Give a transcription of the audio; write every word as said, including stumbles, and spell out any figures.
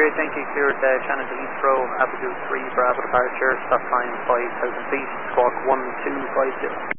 great, thank you. Cleared uh, Shannon to Heathrow, Avenue three, Bravo departure, stop time five thousand feet, squawk one two five zero.